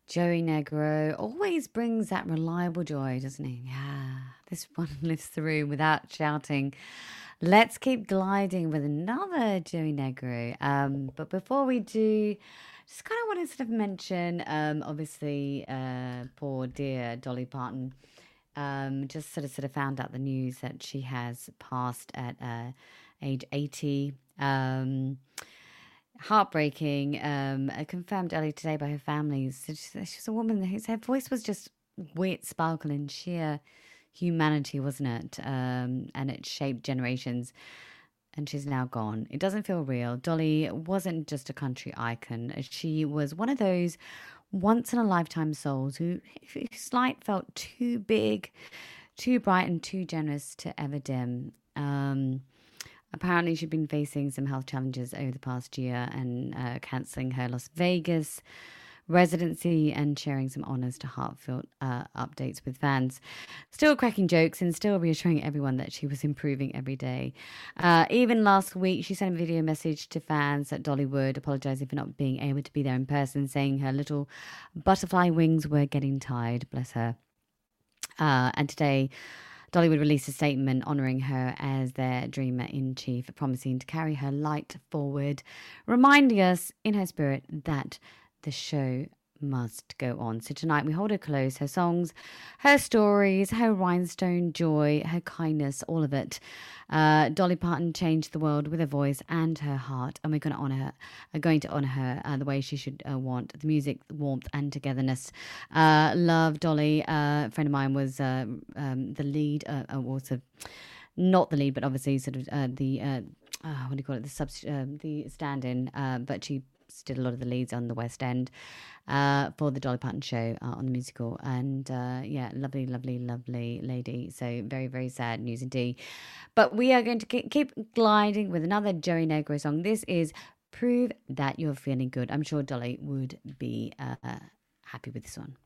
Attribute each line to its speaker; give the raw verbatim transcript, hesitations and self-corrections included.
Speaker 1: Joey Negro always brings that reliable joy, doesn't he? Yeah, this one lives through without shouting. Let's keep gliding with another Joey Negro. Um, but before we do, just kind of want to sort of mention, um, obviously, uh, poor dear Dolly Parton. Um, just sort of sort of found out the news that she has passed at uh, age eighty. Um, heartbreaking. Um, uh, confirmed earlier today by her family. So she's, she's a woman whose her voice was just wit, sparkle, and sheer humanity, wasn't it? Um, and it shaped generations. And she's now gone. It doesn't feel real. Dolly wasn't just a country icon. She was one of those once in a lifetime souls who whose light felt too big, too bright, and too generous to ever dim. Um, Apparently, she'd been facing some health challenges over the past year and uh, cancelling her Las Vegas residency and sharing some honest to heartfelt uh, updates with fans. Still cracking jokes and still reassuring everyone that she was improving every day. Uh, even last week, she sent a video message to fans at Dollywood, apologising for not being able to be there in person, saying her little butterfly wings were getting tired, bless her. Uh, and today, Dollywood released a statement honouring her as their dreamer-in-chief, promising to carry her light forward, reminding us in her spirit that the show must go on. So tonight we hold her close, her songs, her stories, her rhinestone joy, her kindness, all of it. Uh, Dolly Parton changed the world with her voice and her heart, and we're going to honour her, are going to honour her uh, the way she should uh, want, the music, the warmth and togetherness. Uh, love Dolly. Uh, a friend of mine was uh, um, the lead, uh, uh, also not the lead, but obviously sort of uh, the, uh, uh, what do you call it, the, subs- uh, the stand-in, uh, but she did a lot of the leads on the West End uh, for the Dolly Parton show uh, on the musical. And uh, yeah, lovely, lovely, lovely lady. So very, very sad news indeed. But we are going to keep gliding with another Joey Negro song. This is Prove That You're Feeling Good. I'm sure Dolly would be uh, happy with this one.